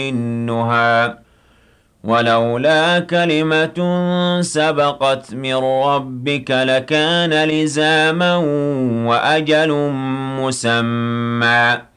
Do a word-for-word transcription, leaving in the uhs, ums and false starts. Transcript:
النُّهَىٰ وَلَوْلَا كَلِمَةٌ سَبَقَتْ مِن رَّبِّكَ لَكَانَ لِزَامًا وَأَجَلٌ مُّسَمًّى